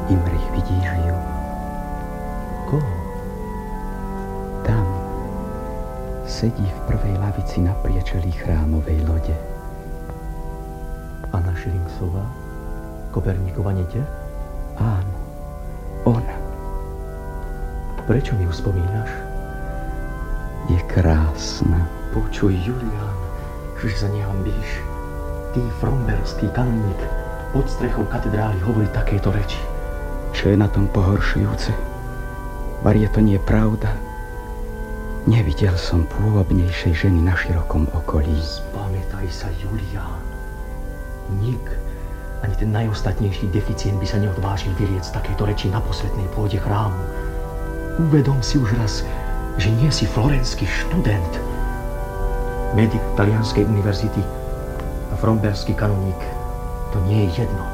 Imrich, vidíš ju? Koho? Tam sedí v prvej lavici na priečelí chrámovej lode. Anna Šilingsová? Koperníkova neteľ? Áno, ona. Prečo mi ju spomínaš? Je krásna. Počuj, Julián, že sa nehambíš. Ty, fromberský kanónik, pod strechou katedrály hovorí takéto reči. Čo je na tom pohoršujúce? Varie to nie je pravda. Nevidel som pôvabnejšej ženy na širokom okolí. Spamätaj sa, Julián. Nik, ani ten najostatnejší deficient by sa neodvážil vyriec takéto reči na posvetnej pôde chrámu. Uvedom si už raz, že nie si florenský študent. Medik Talianskej univerzity a fromberský kanónik, to nie je jedno.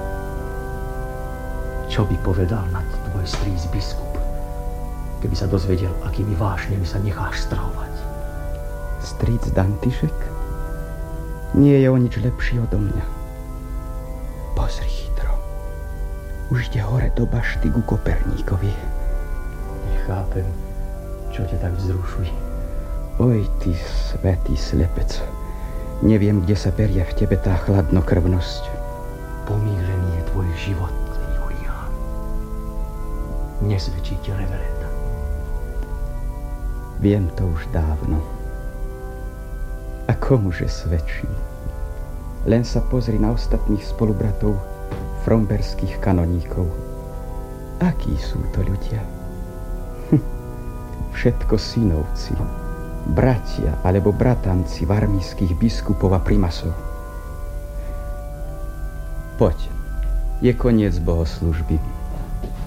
Čo by povedal na to tvoj strýc biskup, keby sa dozvedel, akými vášňami sa necháš strahovať? Strýc Dantišek? Nie je o nič lepší odo mňa. Pozri, chytro. Už ide hore do bašty ku Koperníkovi. Nechápem, čo ťa tak vzrušuje. Oj, ty svätý slepec. Neviem, kde sa berie v tebe tá chladnokrvnosť. Pomílený je tvoj život, Julián. Nesvedčí ti reverenda. Viem to už dávno. A komuže svedčí? Len sa pozri na ostatných spolubratov fromberských kanoníkov. Akí sú to ľudia? Všetko synovci, bratia alebo bratanci varmijských biskupov a primasov. Poď, je koniec bohoslužby.